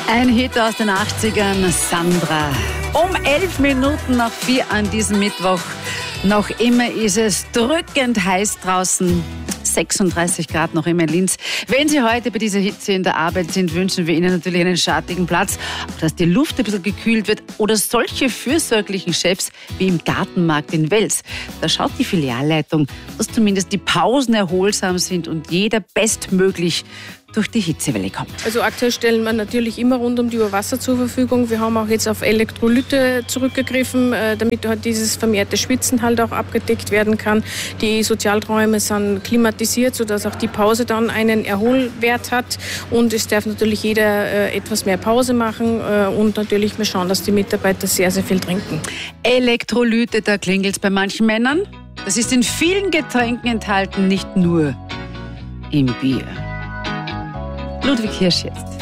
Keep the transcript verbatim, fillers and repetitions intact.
Ein Hit aus den achtzigern, Sandra. Um elf Minuten nach vier an diesem Mittwoch. Noch immer ist es drückend heiß draußen. sechsunddreißig Grad noch immer in Linz. Wenn Sie heute bei dieser Hitze in der Arbeit sind, wünschen wir Ihnen natürlich einen schattigen Platz, dass die Luft ein bisschen gekühlt wird oder solche fürsorglichen Chefs wie im Gartenmarkt in Wels. Da schaut die Filialleitung, dass zumindest die Pausen erholsam sind und jeder bestmöglich durch die Hitzewelle kommt. Also aktuell stellen wir natürlich immer rund um die Uhr Wasser zur Verfügung. Wir haben auch jetzt auf Elektrolyte zurückgegriffen, damit halt dieses vermehrte Schwitzen halt auch abgedeckt werden kann. Die Sozialräume sind klimatisiert, sodass auch die Pause dann einen Erholwert hat. Und es darf natürlich jeder etwas mehr Pause machen. Und natürlich wir schauen, dass die Mitarbeiter sehr, sehr viel trinken. Elektrolyte, da klingelt es bei manchen Männern. Das ist in vielen Getränken enthalten, nicht nur im Bier. Ludwig Hirsch jetzt.